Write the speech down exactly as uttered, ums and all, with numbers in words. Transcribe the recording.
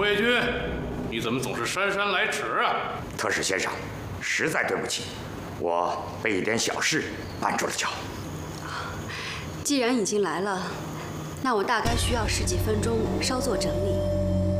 卫军，你怎么总是姗姗来迟啊？ 特使先生，实在对不起，我被一点小事绊住了脚。 既然已经来了，那我大概需要十几分钟稍作整理。